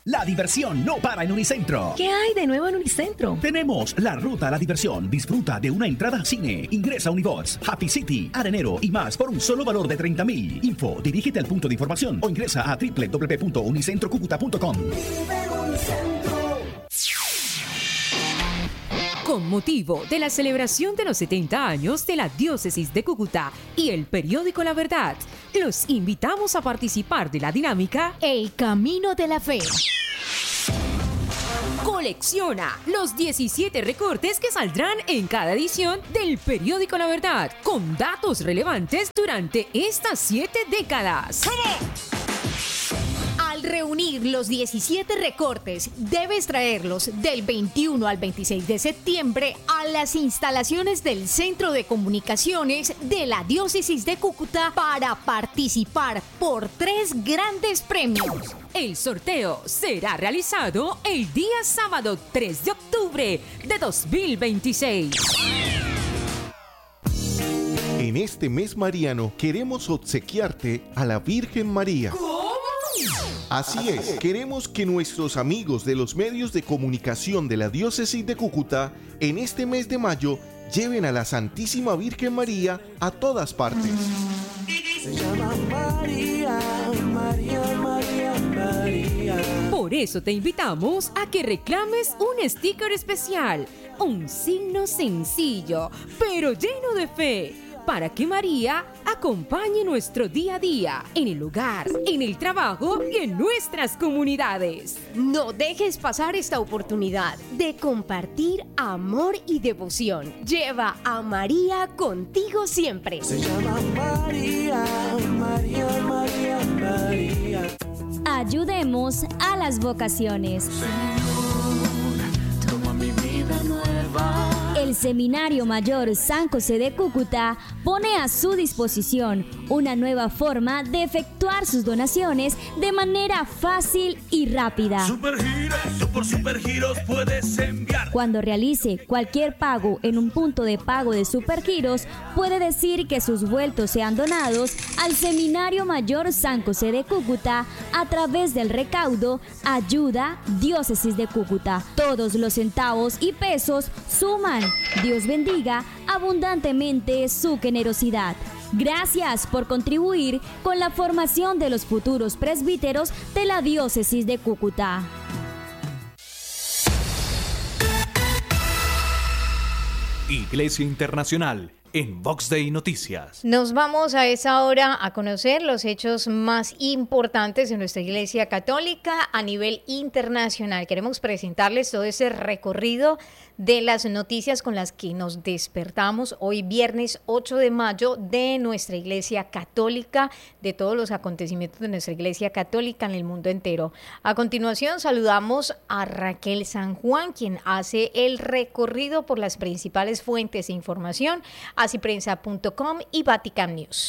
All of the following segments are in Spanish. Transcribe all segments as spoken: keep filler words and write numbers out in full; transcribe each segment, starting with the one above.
La diversión no para en Unicentro. ¿Qué hay de nuevo en Unicentro? Tenemos la ruta a la diversión. Disfruta de una entrada al cine. Ingresa a Unibox, Happy City, Arenero y más por un solo valor de treinta mil. Info, dirígete al punto de información o ingresa a doble u doble u doble u punto unicentro cúcuta punto com. Con motivo de la celebración de los setenta años de la Diócesis de Cúcuta y el periódico La Verdad, los invitamos a participar de la dinámica El Camino de la Fe. Colecciona los diecisiete recortes que saldrán en cada edición del periódico La Verdad, con datos relevantes durante estas siete décadas. Al reunir los diecisiete recortes, debes traerlos del veintiuno al veintiséis de septiembre a las instalaciones del Centro de Comunicaciones de la Diócesis de Cúcuta para participar por tres grandes premios. El sorteo será realizado el día sábado tres de octubre de dos mil veintiséis. En este mes mariano queremos obsequiarte a la Virgen María. ¿Cómo? Así es, queremos que nuestros amigos de los medios de comunicación de la Diócesis de Cúcuta en este mes de mayo lleven a la Santísima Virgen María a todas partes. Se llama María, María, María, María. Por eso te invitamos a que reclames un sticker especial, un signo sencillo, pero lleno de fe, para que María acompañe nuestro día a día, en el hogar, en el trabajo y en nuestras comunidades. No dejes pasar esta oportunidad de compartir amor y devoción. Lleva a María contigo siempre. Se llama María, María, María, María. Ayudemos a las vocaciones. Señor, toma mi vida nueva. El Seminario Mayor San José de Cúcuta pone a su disposición una nueva forma de efectuar sus donaciones de manera fácil y rápida. Supergiros, por Supergiros puedes enviar. Cuando realice cualquier pago en un punto de pago de Supergiros, puede decir que sus vueltos sean donados al Seminario Mayor San José de Cúcuta a través del recaudo Ayuda Diócesis de Cúcuta. Todos los centavos y pesos suman. Dios bendiga abundantemente su generosidad. Gracias por contribuir con la formación de los futuros presbíteros de la Diócesis de Cúcuta. Iglesia Internacional en Vox Day Noticias. Nos vamos a esa hora a conocer los hechos más importantes de nuestra Iglesia Católica a nivel internacional. Queremos presentarles todo ese recorrido de las noticias con las que nos despertamos hoy viernes ocho de mayo de nuestra Iglesia Católica, de todos los acontecimientos de nuestra Iglesia Católica en el mundo entero. A continuación saludamos a Raquel San Juan, quien hace el recorrido por las principales fuentes de información, así prensa punto com y Vatican News.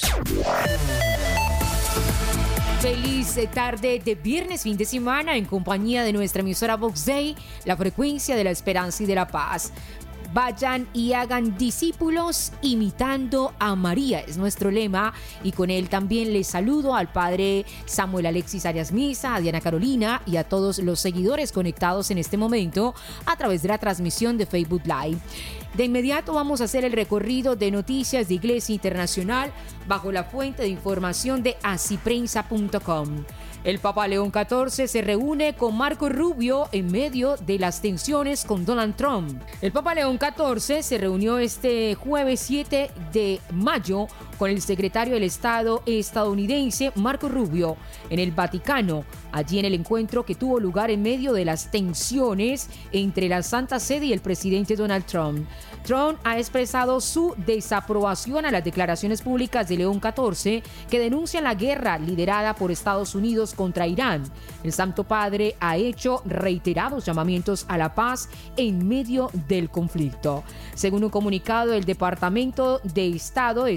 Feliz tarde de viernes, fin de semana, en compañía de nuestra emisora Vox Day, la frecuencia de la esperanza y de la paz. Vayan y hagan discípulos imitando a María, es nuestro lema, y con él también les saludo al padre Samuel Alexis Arias Misa, a Diana Carolina y a todos los seguidores conectados en este momento a través de la transmisión de Facebook Live. De inmediato vamos a hacer el recorrido de noticias de Iglesia Internacional bajo la fuente de información de así prensa punto com. El Papa León catorce se reúne con Marco Rubio en medio de las tensiones con Donald Trump. El Papa León catorce se reunió este jueves siete de mayo con el secretario del Estado estadounidense Marco Rubio en el Vaticano, allí en el encuentro que tuvo lugar en medio de las tensiones entre la Santa Sede y el presidente Donald Trump. Trump ha expresado su desaprobación a las declaraciones públicas de León catorce que denuncian la guerra liderada por Estados Unidos contra Irán. El Santo Padre ha hecho reiterados llamamientos a la paz en medio del conflicto. Según un comunicado del Departamento de Estado de Estados Unidos,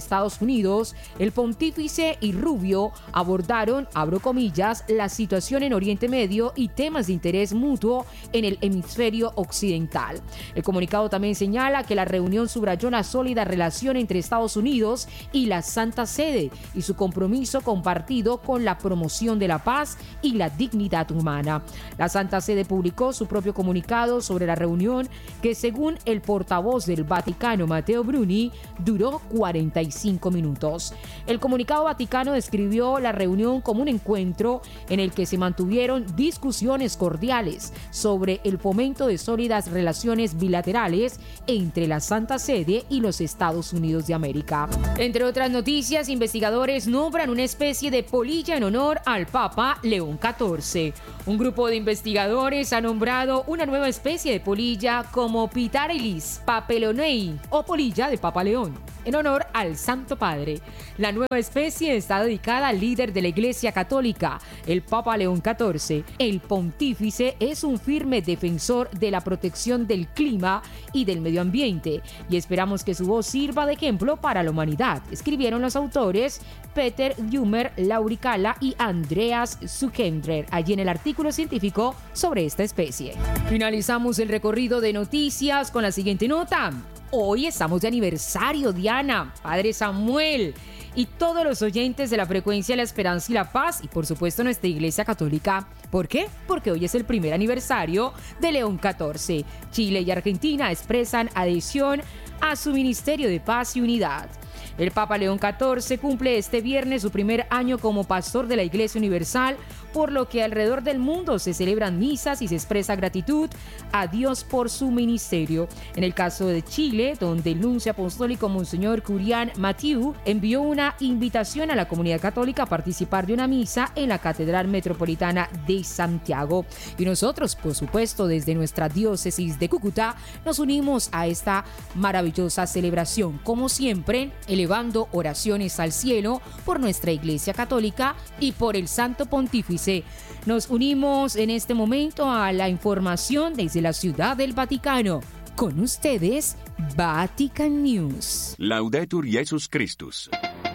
Unidos, el pontífice y Rubio abordaron, abro comillas, la situación en Oriente Medio y temas de interés mutuo en el hemisferio occidental. El comunicado también señala que la reunión subrayó la sólida relación entre Estados Unidos y la Santa Sede y su compromiso compartido con la promoción de la paz y la dignidad humana. La Santa Sede publicó su propio comunicado sobre la reunión que, según el portavoz del Vaticano, Matteo Bruni, duró cuarenta y cinco minutos. El comunicado vaticano describió la reunión como un encuentro en el que se mantuvieron discusiones cordiales sobre el fomento de sólidas relaciones bilaterales entre la Santa Sede y los Estados Unidos de América. Entre otras noticias, investigadores nombran una especie de polilla en honor al Papa León catorce. Un grupo de investigadores ha nombrado una nueva especie de polilla como Pitarelis papelionei o polilla de Papa León, en honor al Santo Padre. La nueva especie está dedicada al líder de la Iglesia Católica, el Papa León catorce. El pontífice es un firme defensor de la protección del clima y del medio ambiente, y esperamos que su voz sirva de ejemplo para la humanidad, escribieron los autores Peter Jumer, Lauricala y Andreas Zuckendrer allí en el artículo científico sobre esta especie. Finalizamos el recorrido de noticias con la siguiente nota. Hoy estamos de aniversario, Diana, Padre Samuel y todos los oyentes de la frecuencia de la esperanza y la paz y por supuesto nuestra Iglesia Católica. ¿Por qué? Porque hoy es el primer aniversario de León catorce. Chile y Argentina expresan adhesión a su Ministerio de Paz y Unidad. El Papa León catorce cumple este viernes su primer año como pastor de la Iglesia Universal, por lo que alrededor del mundo se celebran misas y se expresa gratitud a Dios por su ministerio. En el caso de Chile, donde el nuncio apostólico Monseñor Curián Mathieu envió una invitación a la comunidad católica a participar de una misa en la Catedral Metropolitana de Santiago. Y nosotros, por supuesto, desde nuestra diócesis de Cúcuta, nos unimos a esta maravillosa celebración, como siempre, elevando oraciones al cielo por nuestra Iglesia Católica y por el Santo Pontífice. Nos unimos en este momento a la información desde la Ciudad del Vaticano. Con ustedes, Vatican News. Laudetur Jesus Christus.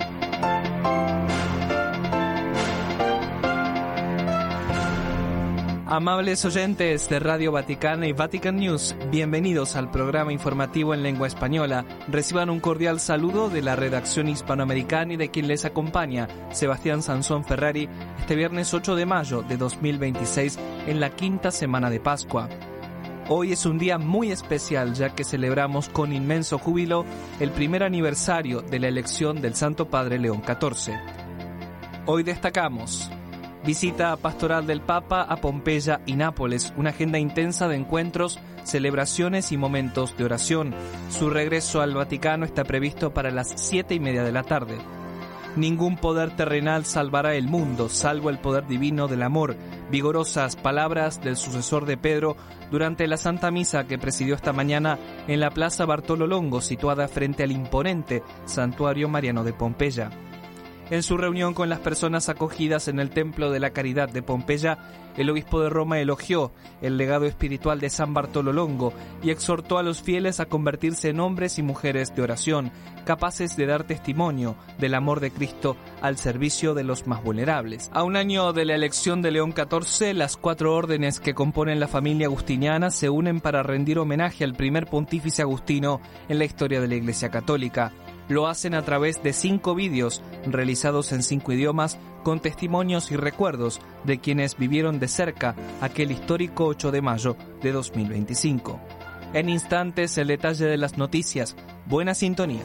Amables oyentes de Radio Vaticana y Vatican News, bienvenidos al programa informativo en lengua española. Reciban un cordial saludo de la redacción hispanoamericana y de quien les acompaña, Sebastián Sansón Ferrari, este viernes ocho de mayo de dos mil veintiséis, en la quinta semana de Pascua. Hoy es un día muy especial, ya que celebramos con inmenso júbilo el primer aniversario de la elección del Santo Padre León catorce. Hoy destacamos: visita pastoral del Papa a Pompeya y Nápoles, una agenda intensa de encuentros, celebraciones y momentos de oración. Su regreso al Vaticano está previsto para las siete y media de la tarde. Ningún poder terrenal salvará el mundo, salvo el poder divino del amor. Vigorosas palabras del sucesor de Pedro durante la Santa Misa que presidió esta mañana en la Plaza Bartolo Longo, situada frente al imponente Santuario Mariano de Pompeya. En su reunión con las personas acogidas en el Templo de la Caridad de Pompeya, el obispo de Roma elogió el legado espiritual de San Bartolo Longo y exhortó a los fieles a convertirse en hombres y mujeres de oración, capaces de dar testimonio del amor de Cristo al servicio de los más vulnerables. A un año de la elección de León catorce, las cuatro órdenes que componen la familia agustiniana se unen para rendir homenaje al primer pontífice agustino en la historia de la Iglesia Católica. Lo hacen a través de cinco vídeos realizados en cinco idiomas con testimonios y recuerdos de quienes vivieron de cerca aquel histórico ocho de mayo de dos mil veinticinco. En instantes, el detalle de las noticias. Buena sintonía.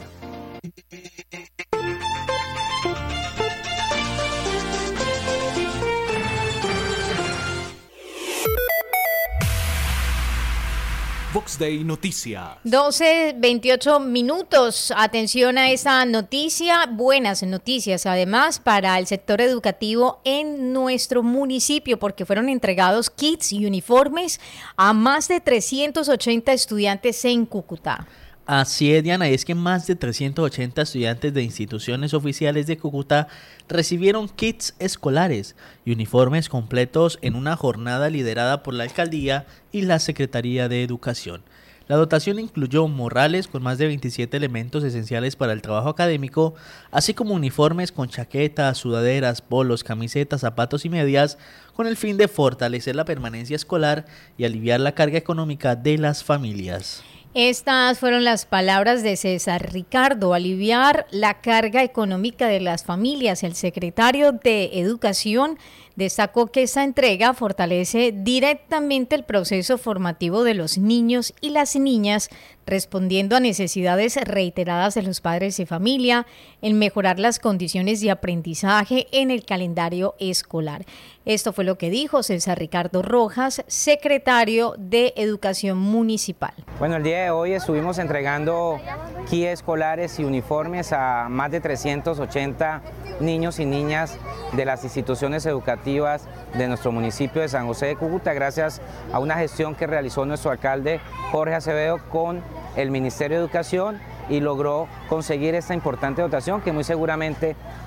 Vox Day Noticias. doce veintiocho minutos. Atención a esta noticia. Buenas noticias, además, para el sector educativo en nuestro municipio, porque fueron entregados kits y uniformes a más de trescientos ochenta estudiantes en Cúcuta. Así es, Diana, es que más de trescientos ochenta estudiantes de instituciones oficiales de Cúcuta recibieron kits escolares y uniformes completos en una jornada liderada por la Alcaldía y la Secretaría de Educación. La dotación incluyó morrales con más de veintisiete elementos esenciales para el trabajo académico, así como uniformes con chaquetas, sudaderas, polos, camisetas, zapatos y medias, con el fin de fortalecer la permanencia escolar y aliviar la carga económica de las familias. Estas fueron las palabras de César Ricardo, aliviar la carga económica de las familias. El secretario de Educación destacó que esa entrega fortalece directamente el proceso formativo de los niños y las niñas, respondiendo a necesidades reiteradas de los padres y familia, en mejorar las condiciones de aprendizaje en el calendario escolar. Esto fue lo que dijo César Ricardo Rojas, secretario de Educación Municipal. Bueno, el día de hoy estuvimos entregando kits escolares y uniformes a más de trescientos ochenta niños y niñas de las instituciones educativas de nuestro municipio de San José de Cúcuta, gracias a una gestión que realizó nuestro alcalde Jorge Acevedo con el Ministerio de Educación, y logró conseguir esta importante dotación que muy seguramente